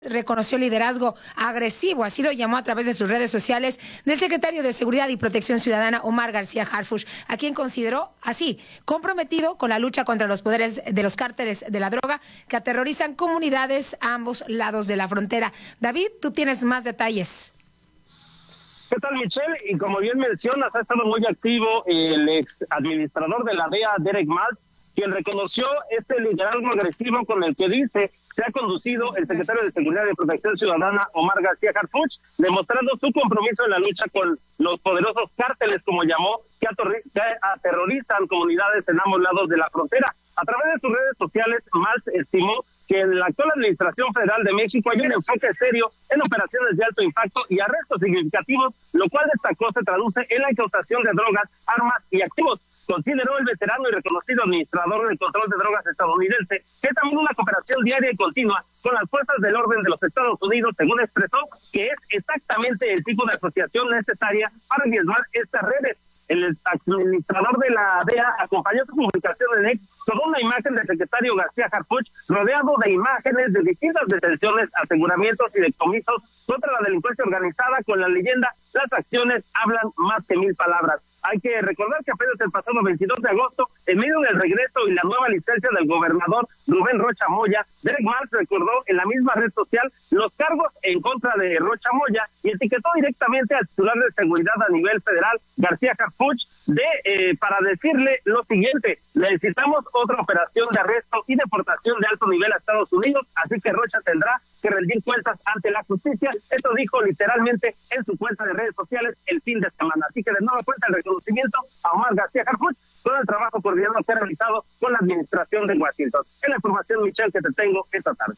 reconoció el liderazgo agresivo, así lo llamó a través de sus redes sociales, del secretario de Seguridad y Protección Ciudadana, Omar García Harfuch, a quien consideró así, comprometido con la lucha contra los poderes de los cárteles de la droga que aterrorizan comunidades a ambos lados de la frontera. David, tú tienes más detalles. ¿Qué tal, Michelle? Y como bien mencionas, ha estado muy activo el ex administrador de la DEA, Derek Maltz, quien reconoció este liderazgo agresivo con el que dice se ha conducido el secretario de Seguridad y Protección Ciudadana, Omar García Harfuch, demostrando su compromiso en la lucha con los poderosos cárteles, como llamó, que aterrorizan comunidades en ambos lados de la frontera. A través de sus redes sociales, Maltz estimó que en la actual administración federal de México hay un enfoque serio en operaciones de alto impacto y arrestos significativos, lo cual destacó se traduce en la incautación de drogas, armas y activos. Consideró el veterano y reconocido administrador del control de drogas estadounidense que también una cooperación diaria y continua con las fuerzas del orden de los Estados Unidos, según expresó, que es exactamente el tipo de asociación necesaria para diezmar estas redes. El administrador de la DEA acompañó su publicación en X con una imagen del secretario García Harfuch rodeado de imágenes de distintas detenciones, aseguramientos y decomisos contra la delincuencia organizada con la leyenda "las acciones hablan más que 1000 palabras". Hay que recordar que apenas el pasado 22 de agosto, en medio del regreso y la nueva licencia del gobernador Rubén Rocha Moya, Derek Maltz recordó en la misma red social los cargos en contra de Rocha Moya y etiquetó directamente al titular de seguridad a nivel federal, García Harfuch, para decirle lo siguiente: necesitamos otra operación de arresto y deportación de alto nivel a Estados Unidos, así que Rocha tendrá que rendir cuentas ante la justicia. Esto dijo literalmente en su cuenta de redes sociales el fin de semana. Así que de nueva cuenta el reconocimiento a Omar García Harfuch por el trabajo coordinado que ha realizado con la administración de Washington. Es la información, Michelle, que te tengo esta tarde.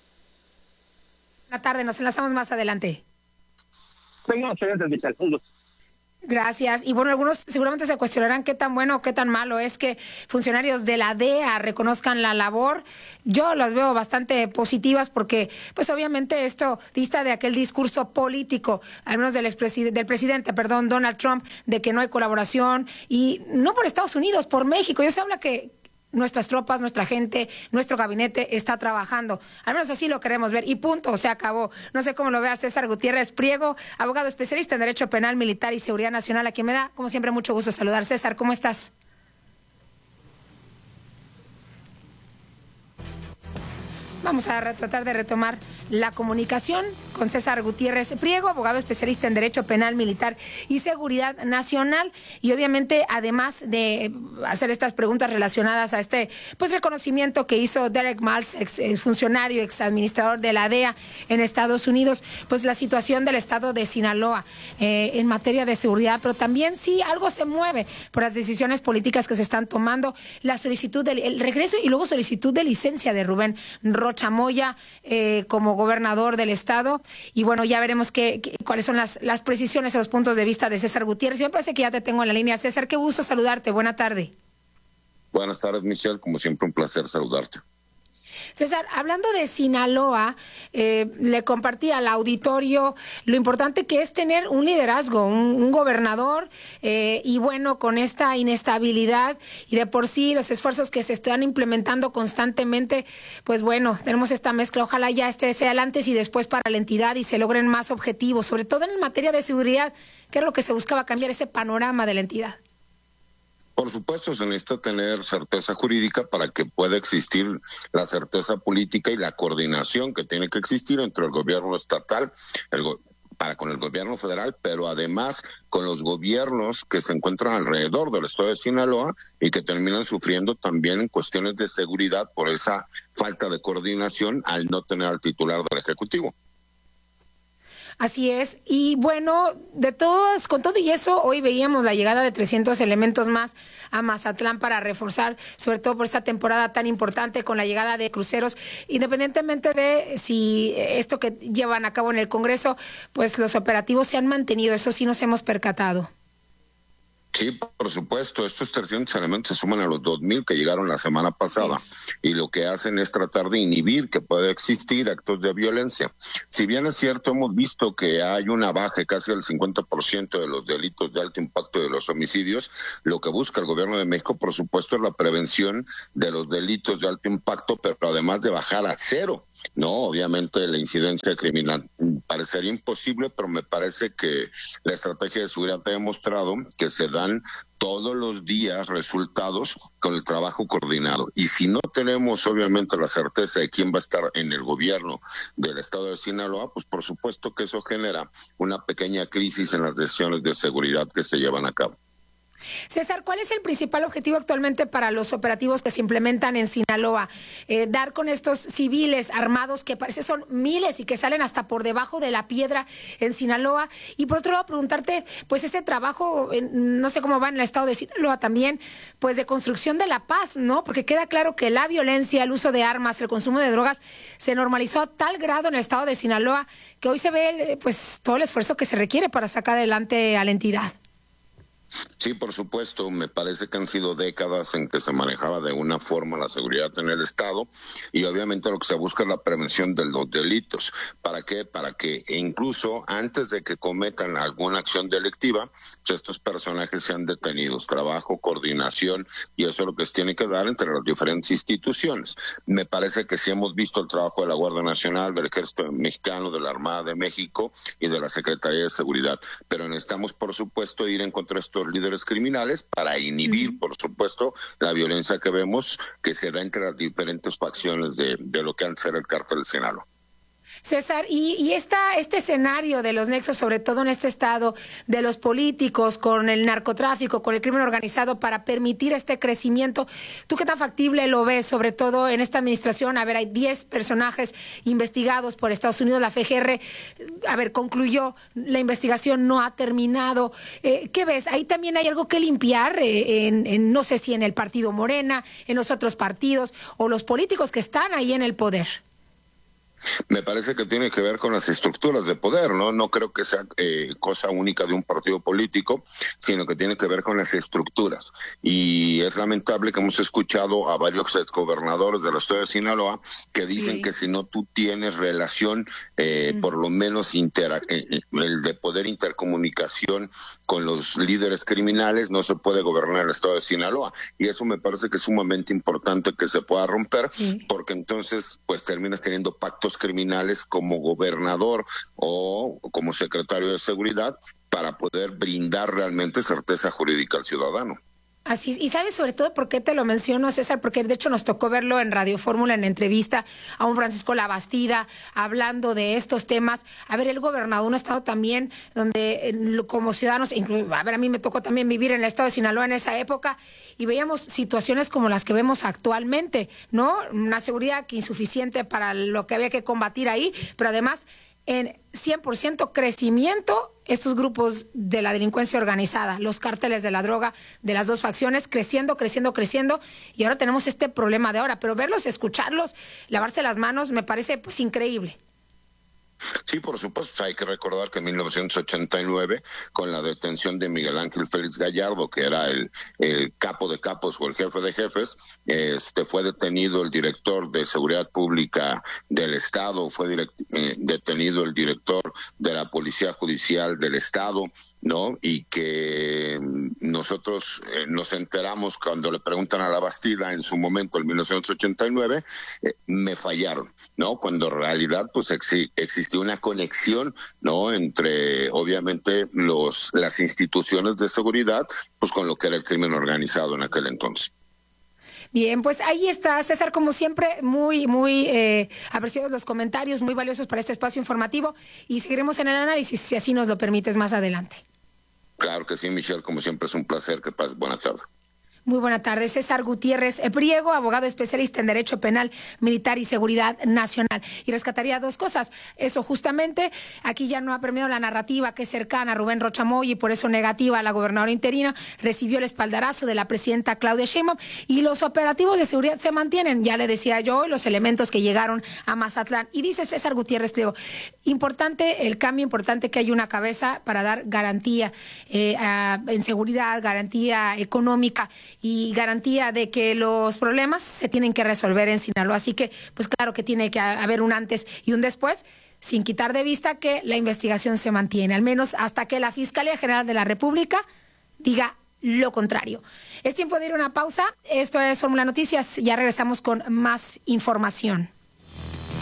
Buenas tardes, nos enlazamos más adelante. Seguimos excelentes, Michelle. Un gusto. Gracias. Y bueno, algunos seguramente se cuestionarán qué tan bueno o qué tan malo es que funcionarios de la DEA reconozcan la labor. Yo las veo bastante positivas porque, pues obviamente esto dista de aquel discurso político, al menos del presidente, Donald Trump, de que no hay colaboración, y no por Estados Unidos, por México. Ya se habla que nuestras tropas, nuestra gente, nuestro gabinete está trabajando. Al menos así lo queremos ver. Y punto, se acabó. No sé cómo lo vea César Gutiérrez Priego, abogado especialista en Derecho Penal, Militar y Seguridad Nacional, a quien me da, como siempre, mucho gusto saludar. César, ¿cómo estás? Vamos a tratar de retomar la comunicación con César Gutiérrez Priego, abogado especialista en Derecho Penal, Militar y Seguridad Nacional. Y obviamente, además de hacer estas preguntas relacionadas a este reconocimiento que hizo Derek Maltz, ex funcionario, ex administrador de la DEA en Estados Unidos, pues la situación del estado de Sinaloa en materia de seguridad, pero también sí algo se mueve por las decisiones políticas que se están tomando, la solicitud del regreso y luego solicitud de licencia de Rubén Rocha Moya como gobernador del estado. Y bueno, ya veremos cuáles son las precisiones y los puntos de vista de César Gutiérrez. Y me parece que ya te tengo en la línea. César, qué gusto saludarte. Buena tarde. Buenas tardes, Michelle. Como siempre, un placer saludarte. César, hablando de Sinaloa, le compartí al auditorio lo importante que es tener un liderazgo, un gobernador, y bueno, con esta inestabilidad y de por sí los esfuerzos que se están implementando constantemente, pues bueno, tenemos esta mezcla. Ojalá ya sea el antes y después para la entidad y se logren más objetivos, sobre todo en materia de seguridad, que es lo que se buscaba, cambiar ese panorama de la entidad. Por supuesto, se necesita tener certeza jurídica para que pueda existir la certeza política y la coordinación que tiene que existir entre el gobierno estatal, con el gobierno federal, pero además con los gobiernos que se encuentran alrededor del estado de Sinaloa y que terminan sufriendo también cuestiones de seguridad por esa falta de coordinación al no tener al titular del Ejecutivo. Así es, y bueno, con todo y eso, hoy veíamos la llegada de 300 elementos más a Mazatlán para reforzar, sobre todo por esta temporada tan importante con la llegada de cruceros, independientemente de si esto que llevan a cabo en el Congreso, pues los operativos se han mantenido, eso sí nos hemos percatado. Sí, por supuesto, estos 300 elementos se suman a los 2,000 que llegaron la semana pasada, sí, y lo que hacen es tratar de inhibir que pueda existir actos de violencia. Si bien es cierto, hemos visto que hay una baja casi del 50% de los delitos de alto impacto de los homicidios, lo que busca el gobierno de México, por supuesto, es la prevención de los delitos de alto impacto, pero además de bajar a cero No, obviamente la incidencia criminal parecería imposible, pero me parece que la estrategia de seguridad ha demostrado que se dan todos los días resultados con el trabajo coordinado. Y si no tenemos obviamente la certeza de quién va a estar en el gobierno del estado de Sinaloa, pues por supuesto que eso genera una pequeña crisis en las decisiones de seguridad que se llevan a cabo. César, ¿cuál es el principal objetivo actualmente para los operativos que se implementan en Sinaloa? Dar con estos civiles armados que parece son miles y que salen hasta por debajo de la piedra en Sinaloa. Y por otro lado, preguntarte, pues ese trabajo, no sé cómo va en el estado de Sinaloa también, pues de construcción de la paz, ¿no? Porque queda claro que la violencia, el uso de armas, el consumo de drogas se normalizó a tal grado en el estado de Sinaloa que hoy se ve pues todo el esfuerzo que se requiere para sacar adelante a la entidad. Sí, por supuesto, me parece que han sido décadas en que se manejaba de una forma la seguridad en el Estado y obviamente lo que se busca es la prevención de los delitos. ¿Para qué? Para que incluso antes de que cometan alguna acción delictiva, pues estos personajes sean detenidos. Trabajo, coordinación y eso es lo que se tiene que dar entre las diferentes instituciones. Me parece que sí hemos visto el trabajo de la Guardia Nacional, del Ejército Mexicano, de la Armada de México y de la Secretaría de Seguridad, pero necesitamos por supuesto ir en contra de estos líderes criminales para inhibir, por supuesto, la violencia que vemos que se da entre las diferentes facciones de lo que antes era el cártel de Sinaloa. César, y este escenario de los nexos, sobre todo en este estado, de los políticos con el narcotráfico, con el crimen organizado, para permitir este crecimiento, ¿tú qué tan factible lo ves, sobre todo en esta administración? A ver, hay 10 personajes investigados por Estados Unidos, la FGR, a ver, concluyó, la investigación no ha terminado. ¿Qué ves? Ahí también hay algo que limpiar, no sé si en el partido Morena, en los otros partidos, o los políticos que están ahí en el poder. Me parece que tiene que ver con las estructuras de poder, ¿no? No creo que sea cosa única de un partido político, sino que tiene que ver con las estructuras. Y es lamentable que hemos escuchado a varios exgobernadores del estado de Sinaloa que dicen que si no tú tienes relación, por lo menos el de poder intercomunicación con los líderes criminales, no se puede gobernar el estado de Sinaloa. Y eso me parece que es sumamente importante que se pueda romper, porque entonces pues terminas teniendo pactos criminales como gobernador o como secretario de seguridad para poder brindar realmente certeza jurídica al ciudadano. Así es. Y sabes sobre todo por qué te lo menciono, César, porque de hecho nos tocó verlo en Radio Fórmula, en entrevista a un Francisco Labastida, hablando de estos temas. A ver, él gobernado un estado también donde como ciudadanos, a ver, a mí me tocó también vivir en el estado de Sinaloa en esa época y veíamos situaciones como las que vemos actualmente, ¿no? Una seguridad que insuficiente para lo que había que combatir ahí, pero además en 100% crecimiento estos grupos de la delincuencia organizada, los cárteles de la droga de las dos facciones, creciendo, y ahora tenemos este problema de ahora, pero verlos, escucharlos, lavarse las manos, me parece pues increíble. Sí, por supuesto, hay que recordar que en 1989, con la detención de Miguel Ángel Félix Gallardo, que era el capo de capos o el jefe de jefes, fue detenido el director de Seguridad Pública del Estado, fue detenido el director de la Policía Judicial del Estado, ¿no? Y que nosotros nos enteramos cuando le preguntan a Labastida en su momento, en 1989, me fallaron, ¿no? Cuando en realidad pues existía una conexión, ¿no? Entre obviamente las instituciones de seguridad pues con lo que era el crimen organizado en aquel entonces. Bien, pues ahí está, César, como siempre, muy apreciados los comentarios, muy valiosos para este espacio informativo y seguiremos en el análisis, si así nos lo permites más adelante. Claro que sí, Michelle, como siempre es un placer, que pases buena tarde. Muy buena tarde. César Gutiérrez Priego, abogado especialista en Derecho Penal, Militar y Seguridad Nacional. Y rescataría dos cosas. Eso justamente, aquí ya no ha premiado la narrativa que es cercana a Rubén Rocha Moya y por eso negativa a la gobernadora interina. Recibió el espaldarazo de la presidenta Claudia Sheinbaum y los operativos de seguridad se mantienen. Ya le decía yo, los elementos que llegaron a Mazatlán. Y dice César Gutiérrez Priego, importante el cambio, importante que haya una cabeza para dar garantía en seguridad, garantía económica y garantía de que los problemas se tienen que resolver en Sinaloa. Así que, pues claro que tiene que haber un antes y un después, sin quitar de vista que la investigación se mantiene, al menos hasta que la Fiscalía General de la República diga lo contrario. Es tiempo de ir a una pausa. Esto es Fórmula Noticias. Ya regresamos con más información.